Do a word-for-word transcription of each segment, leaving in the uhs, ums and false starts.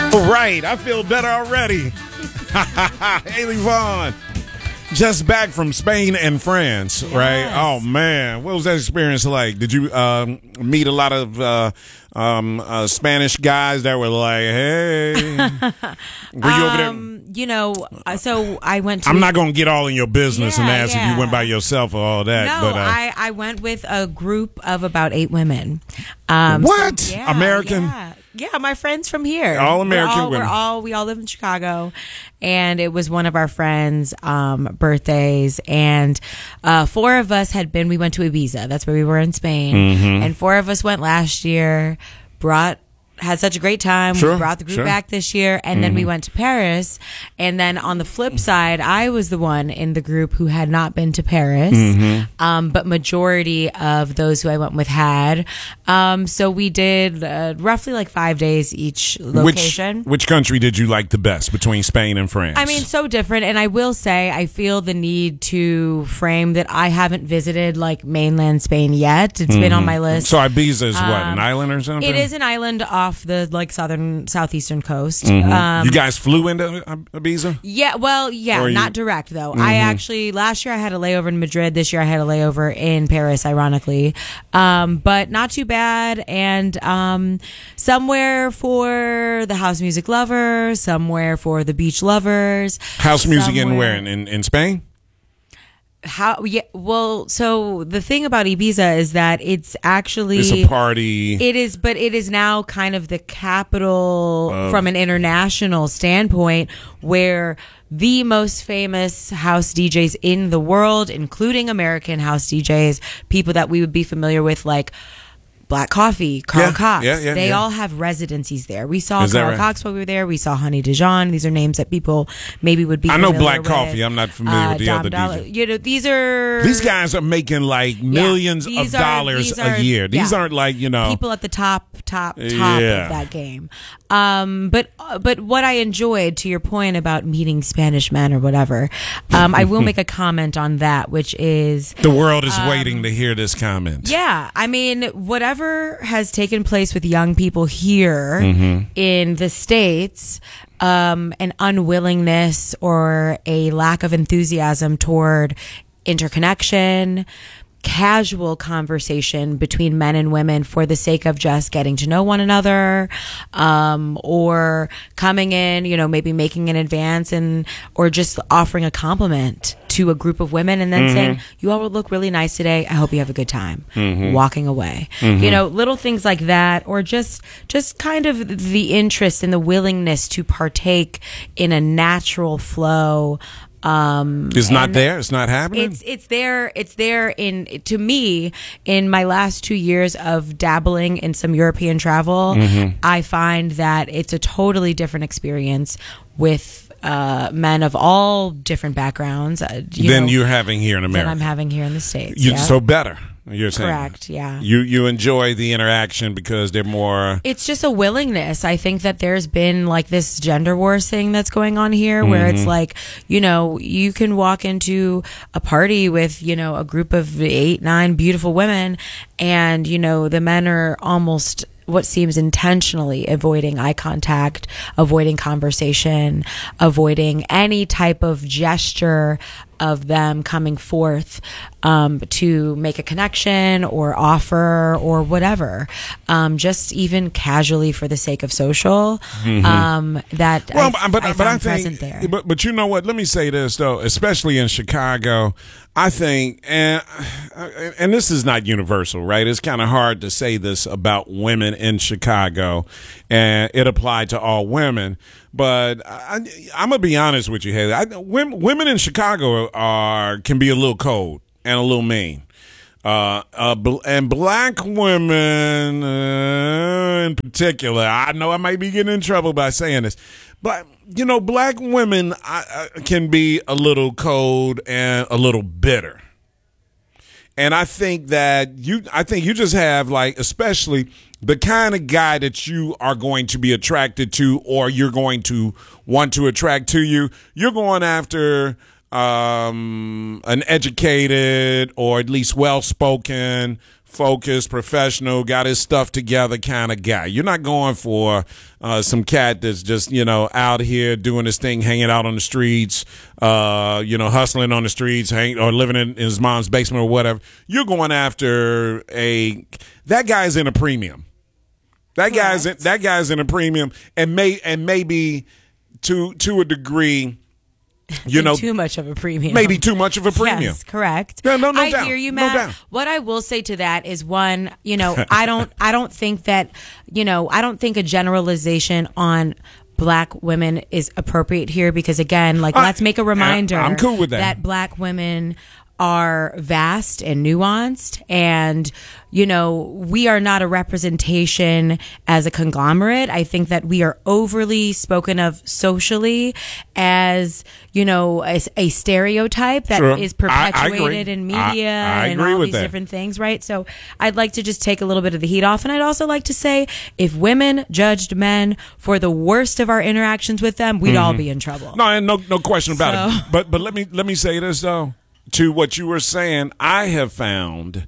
Right, I feel better already. Haley Vaughn, just back from Spain and France, yes. Right? Oh, man. What was that experience like? Did you um, meet a lot of uh, um, uh, Spanish guys that were like, hey? Were you over there? Um, you know, so I went to... I'm not going to get all in your business yeah, and ask yeah. if you went by yourself or all that. No, but, uh, I, I went with a group of about eight women. Um, what? So, yeah, American? Yeah. Yeah, my friends from here. All American we're all, women. We're all, we all live in Chicago. And it was one of our friends' um, birthdays. And uh, four of us had been, we went to Ibiza. That's where we were in Spain. Mm-hmm. And four of us went last year, brought, had such a great time. Sure, we brought the group sure. back this year. And mm-hmm. then we went to Paris. And then on the flip side, I was the one in the group who had not been to Paris. Mm-hmm. Um, but majority of those who I went with had. Um, so we did uh, roughly like five days each location. Which, which country did you like the best between Spain and France? I mean, so different. And I will say, I feel the need to frame that I haven't visited like mainland Spain yet. It's mm-hmm. been on my list. So Ibiza is um, what, an island or something? It is an island off the like southern, southeastern coast. Mm-hmm. Um, you guys flew into Ibiza? Yeah, well, yeah, you, not direct though. Mm-hmm. I actually, last year I had a layover in Madrid. This year I had a layover in Paris, ironically. Um, but not too bad. And um, somewhere for the house music lovers, somewhere for the beach lovers. House music somewhere. in where? In, in, in Spain? How? Yeah. Well, so the thing about Ibiza is that it's actually it's a party. It is, but it is now kind of the capital uh, from an international standpoint, where the most famous house D Js in the world, including American house D Js, people that we would be familiar with, like Black Coffee, Carl yeah, Cox. Yeah, yeah, they yeah. all have residencies there. We saw Is Carl right? Cox while we were there. We saw Honey Dijon. These are names that people maybe would be I know familiar Black with. Coffee. I'm not familiar uh, with the Dom other Dollar. D Js. You know, these are... These guys are making like millions yeah, of are, dollars are, a year. These yeah. aren't like, you know... people at the top, top, top yeah. of that game. Um, but but what I enjoyed, to your point about meeting Spanish men or whatever, um, I will make a comment on that, which is... The world is um, waiting to hear this comment. Yeah. I mean, whatever has taken place with young people here mm-hmm. in the States, um, an unwillingness or a lack of enthusiasm toward interconnection, casual conversation between men and women for the sake of just getting to know one another, um, or coming in, you know, maybe making an advance and, or just offering a compliment to a group of women and then mm-hmm. saying, you all look really nice today. I hope you have a good time. Mm-hmm. Walking away. Mm-hmm. You know, little things like that, or just, just kind of the interest and the willingness to partake in a natural flow. Um, it's not there. It's not happening. It's it's there. It's there in to me in my last two years of dabbling in some European travel. Mm-hmm. I find that it's a totally different experience with uh, men of all different backgrounds. Uh, you than know, you're having here in America. Than I'm having here in the States. You, yeah. So better. You're saying correct, yeah. You you enjoy the interaction because they're more. It's just a willingness. I think that there's been like this gender wars thing that's going on here, where mm-hmm. it's like, you know, you can walk into a party with, you know, a group of eight, nine beautiful women, and you know the men are almost what seems intentionally avoiding eye contact, avoiding conversation, avoiding any type of gesture of them coming forth um, to make a connection or offer or whatever, um, just even casually for the sake of social. Mm-hmm. Um, that well, I, but I but I think, present there. but but you know what? Let me say this though, especially in Chicago, I think, and and this is not universal, right? It's kind of hard to say this about women in Chicago, and it applied to all women. But I, I'm gonna be honest with you, Haley. I, women, women in Chicago are can be a little cold and a little mean, uh, uh, and black women uh, in particular. I know I might be getting in trouble by saying this, but you know, black women I, I, can be a little cold and a little bitter. And I think that you, I think you just have like, especially the kind of guy that you are going to be attracted to, or you're going to want to attract to you. You're going after um, an educated or at least well-spoken, focused, professional, got his stuff together kind of guy. You're not going for uh, some cat that's just, you know, out here doing his thing, hanging out on the streets, uh, you know, hustling on the streets, hang, or living in, in his mom's basement or whatever. You're going after a that guy's in a premium. That guy's in, that guy's in a premium, and may and maybe to to a degree. You know, too much of a premium. Maybe too much of a premium. Yes, correct. No, no, no I doubt. hear you, No Matt. doubt. What I will say to that is, one, you know, I don't, I don't think that, you know, I don't think a generalization on black women is appropriate here because, again, like, I- let's make a reminder. I'm cool with that. That black women are vast and nuanced, and you know, we are not a representation as a conglomerate. I think that we are overly spoken of socially as, you know, a, a stereotype that Sure. is I- I perpetuated agree. in media I- I and agree all with these that. different things, right? So I'd like to just take a little bit of the heat off, and I'd also like to say, if women judged men for the worst of our interactions with them, we'd all be in trouble. No, and no, no question about So- it. But but let me let me say this though. To what you were saying, I have found,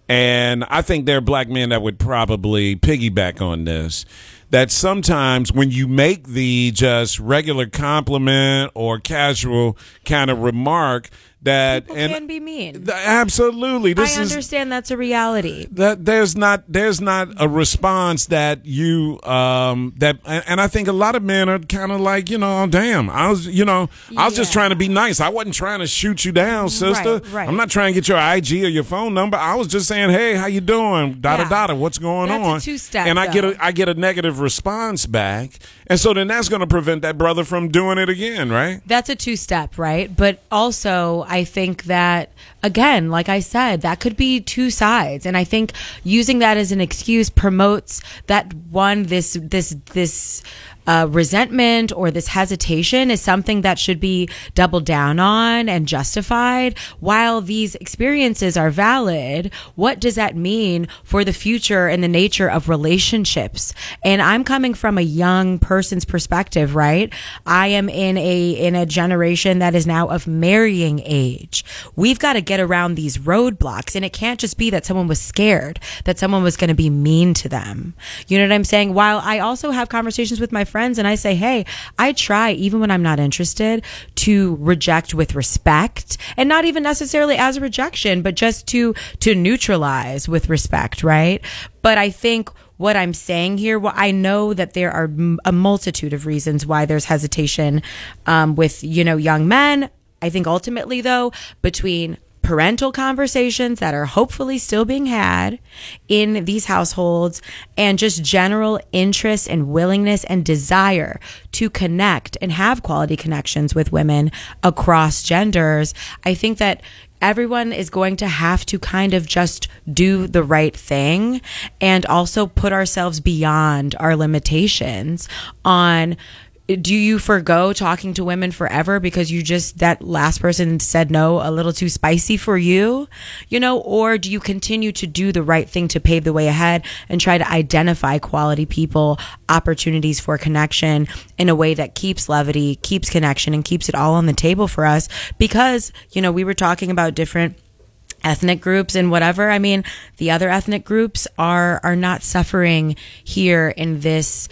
and I think there are black men that would probably piggyback on this, that sometimes when you make the just regular compliment or casual kind of remark, that People and can be mean. th- absolutely, this I is understand that's a reality. that there's not there's not a response that you um that and, and I think a lot of men are kind of like, you know, oh, damn, I was you know I was just Yeah. trying to be nice. I wasn't trying to shoot you down, sister. Right, right. I'm not trying to get your I G or your phone number. I was just saying, hey, how you doing? Dada Yeah. dada, what's going That's a on? two-step, and I get though. a I get a negative response back, and so then that's going to prevent that brother from doing it again, right? That's a two step, right? But also, I think that, again, like I said, that could be two sides. And I think using that as an excuse promotes that one, this, this, this, Uh, resentment or this hesitation is something that should be doubled down on and justified. While these experiences are valid, what does that mean for the future and the nature of relationships? And I'm coming from a young person's perspective, right? I am in a in a generation that is now of marrying age. We've got to get around these roadblocks, and it can't just be that someone was scared, that someone was going to be mean to them. You know what I'm saying? While I also have conversations with my friends and I say, hey, I try, even when I'm not interested, to reject with respect, and not even necessarily as a rejection, but just to to neutralize with respect, right? But I think what I'm saying here, well, I know that there are m- a multitude of reasons why there's hesitation um, with, you know, young men. I think ultimately, though, between parental conversations that are hopefully still being had in these households and just general interest and willingness and desire to connect and have quality connections with women across genders, I think that everyone is going to have to kind of just do the right thing and also put ourselves beyond our limitations on. Do you forgo talking to women forever because you just, that last person said no a little too spicy for you, you know, or do you continue to do the right thing to pave the way ahead and try to identify quality people, opportunities for connection in a way that keeps levity, keeps connection, and keeps it all on the table for us? Because, you know, we were talking about different ethnic groups and whatever. I mean, the other ethnic groups are are not suffering here in this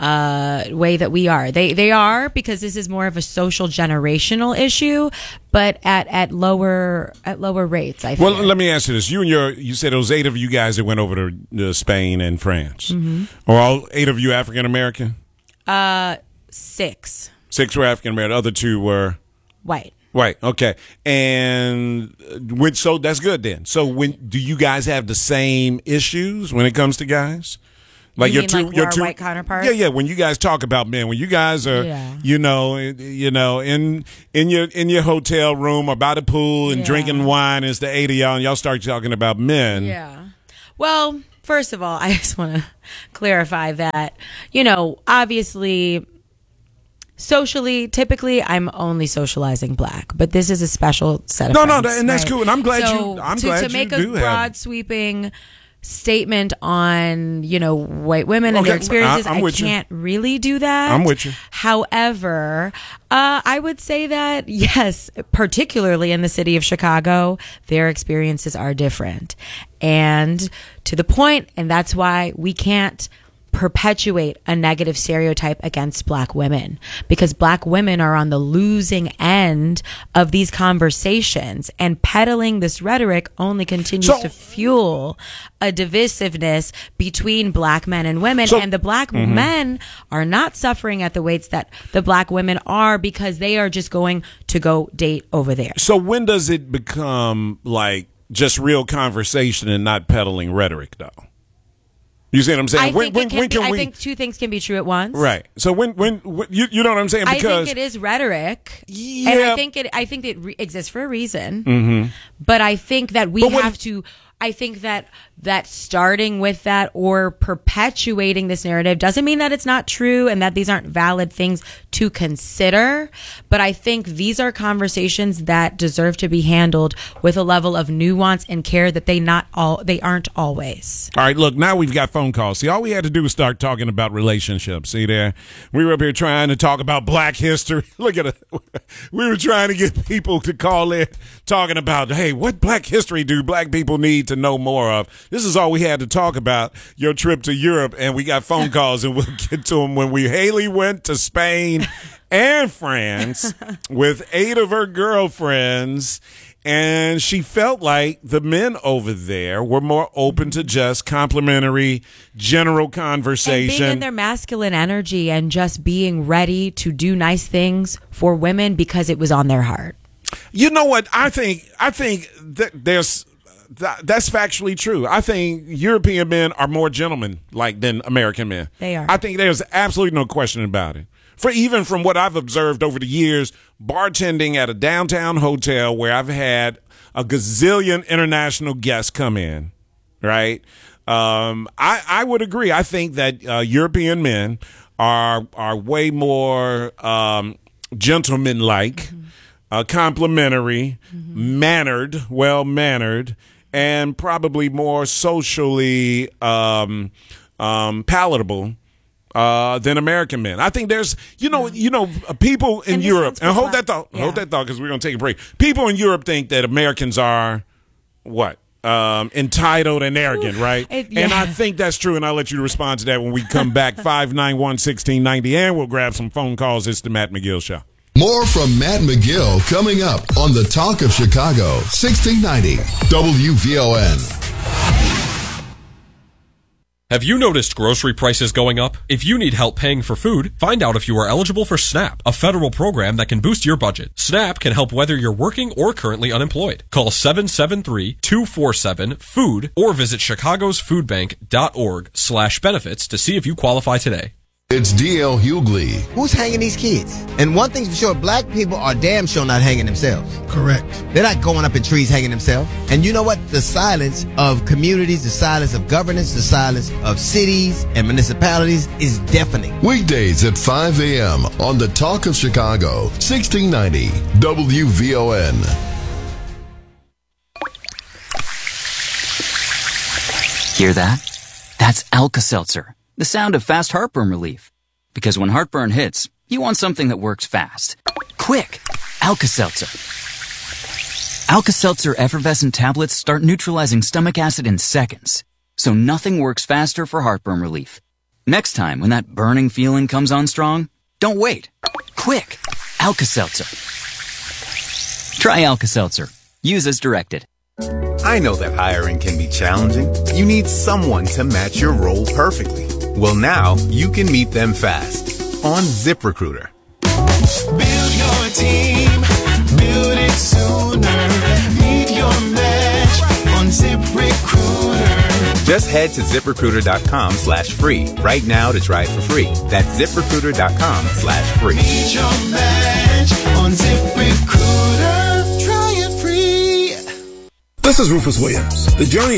uh way that we are. They they are, because this is more of a social generational issue, but at at lower at lower rates, I think. Well, let me ask you this: you and your you said it was eight of you guys that went over to uh, Spain and France. Mm-hmm. Are all eight of you African American? Uh, six Six were African American. The other two were white. Right. Okay. And when, so that's good then. So when do you guys have the same issues when it comes to guys? Like you mean like our white counterparts? Yeah, yeah. When you guys talk about men, when you guys are, Yeah. you know, you know, in in your in your hotel room or by the pool and Yeah. drinking wine, it's the eight of y'all, and y'all start talking about men. Yeah. Well, first of all, I just want to clarify that, you know, obviously, socially, typically, I'm only socializing black, but this is a special set of No, no, friends, and that's right? cool, and I'm glad So you- I'm to, glad to you make do a have- broad sweeping statement on, you know, white women and Okay, their experiences. I- I'm I with you. can't really do that. I'm with you. However, uh, I would say that, yes, particularly in the city of Chicago, their experiences are different. And to the point, and that's why we can't perpetuate a negative stereotype against black women, because black women are on the losing end of these conversations, and peddling this rhetoric only continues So- to fuel a divisiveness between black men and women. So- and the black men are not suffering at the weights that the black women are, because they are just going to go date over there. So when does it become like just real conversation and not peddling rhetoric, though? You see what I'm saying? I, when, think, when, it can when be, can I we? think two things can be true at once. Right. So when, when, when you, you know what I'm saying? I Because think it is rhetoric, Yeah. and I think it. I think it re- exists for a reason. Mm-hmm. But I think that we But when- have to. I think that that starting with that or perpetuating this narrative doesn't mean that it's not true and that these aren't valid things to consider. But I think these are conversations that deserve to be handled with a level of nuance and care that they not all they aren't always. All right, look, now we've got phone calls. See, all we had to do was start talking about relationships. See there? We were up here trying to talk about black history. Look at it. We were trying to get people to call in talking about, hey, what black history do black people need to know more of? This is all we had to talk about, your trip to Europe, and we got phone calls, and we'll get to them when we, Haley went to Spain and France with eight of her girlfriends, and she felt like the men over there were more open to just complimentary, general And conversation. being in their masculine energy and just being ready to do nice things for women because it was on their heart. You know what? I think I think that there's that, that's factually true. I think European men are more gentlemen like than American men. They are. I think there's absolutely no question about it. For even from what I've observed over the years, bartending at a downtown hotel where I've had a gazillion international guests come in, right? Um, I, I would agree. I think that uh, European men are are way more um, gentleman-like, mm-hmm. uh, complimentary, mm-hmm. mannered, well-mannered, and probably more socially um, um, palatable uh, than American men. I think there's, you know, you know, people in, In the Europe, sense and hold black- that thought, yeah. hold that thought, because we're going to take a break. People in Europe think that Americans are what? Um, entitled and arrogant, right? It- yeah. And I think that's true, and I'll let you respond to that when we come back. five nine one, one six nine zero, and we'll grab some phone calls. It's the Matt McGill Show. More from Matt McGill coming up on the Talk of Chicago, sixteen ninety W V O N. Have you noticed grocery prices going up? If you need help paying for food, find out if you are eligible for SNAP, a federal program that can boost your budget. SNAP can help whether you're working or currently unemployed. Call seven seven three, two four seven, FOOD or visit chicagosfoodbank.org slash benefits to see if you qualify today. It's D L Hughley. Who's hanging these kids? And one thing's for sure, black people are damn sure not hanging themselves. Correct. They're not going up in trees hanging themselves. And you know what? The silence of communities, the silence of governance, the silence of cities and municipalities is deafening. Weekdays at five a.m. on the Talk of Chicago, sixteen ninety W V O N. Hear that? That's Alka-Seltzer, the sound of fast heartburn relief. Because when heartburn hits, you want something that works fast. Quick! Alka-Seltzer. Alka-Seltzer effervescent tablets start neutralizing stomach acid in seconds. So nothing works faster for heartburn relief. Next time when that burning feeling comes on strong, don't wait. Quick! Alka-Seltzer. Try Alka-Seltzer. Use as directed. I know that hiring can be challenging. You need someone to match your role perfectly. Well, now you can meet them fast on ZipRecruiter. Build your team, build it sooner. Meet your match on ZipRecruiter. Just head to ZipRecruiter.com slash free right now to try it for free. That's ZipRecruiter.com slash free. Meet your match on ZipRecruiter. Try it free. This is Rufus Williams. The journey